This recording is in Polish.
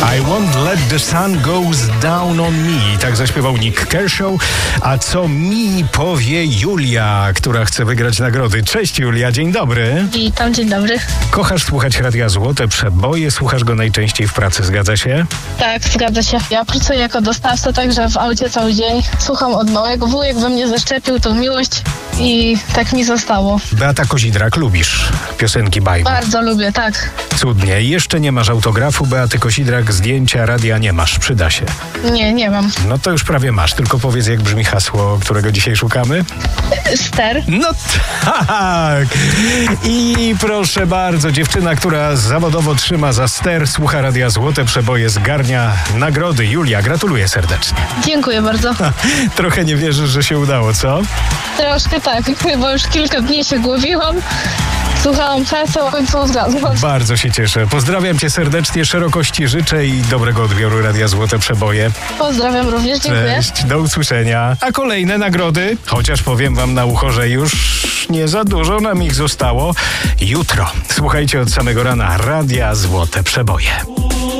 I won't let the sun goes down on me. Tak zaśpiewał Nick Kershaw. A co mi powie Julia, która chce wygrać nagrody? Cześć Julia, dzień dobry. Witam, dzień dobry. Kochasz słuchać Radia Złote Przeboje, słuchasz go najczęściej w pracy, zgadza się? Tak, zgadza się. Ja pracuję jako dostawca, także w aucie cały dzień. Słucham od małego. Wujek we mnie zaszczepił tą miłość i tak mi zostało. Beata Kozidrak, lubisz piosenki bajne? Bardzo lubię, tak. Cudnie. Jeszcze nie masz autografu Beaty Kozidrak, zdjęcia radia nie masz, przyda się. Nie mam. No to już prawie masz, tylko powiedz, jak brzmi hasło, którego dzisiaj szukamy? Ster. No tak! I proszę bardzo, dziewczyna, która zawodowo trzyma za ster, słucha Radia Złote Przeboje, zgarnia nagrody. Julia, gratuluję serdecznie. Dziękuję bardzo. Trochę nie wierzysz, że się udało, co? Troszkę tak, bo już kilka dni się głowiłam. Słuchałam haseł, w końcu zgadzam. Bardzo się cieszę. Pozdrawiam cię serdecznie, szerokości życzę i dobrego odbioru Radia Złote Przeboje. Pozdrawiam również, dziękuję. Cześć, do usłyszenia. A kolejne nagrody, chociaż powiem wam na ucho, że już nie za dużo nam ich zostało, jutro. Słuchajcie od samego rana Radia Złote Przeboje.